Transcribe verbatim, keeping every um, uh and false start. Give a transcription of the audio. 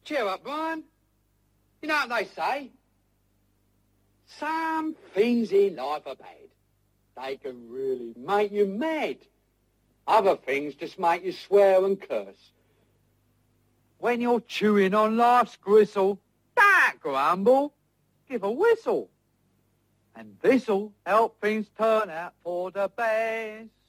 Cheer up, Brian. You know what they say? Some things in life are bad. They can really make you mad. Other things just make you swear and curse. When you're chewing on life's gristle, don't grumble, give a whistle. And this'll help things turn out for the best.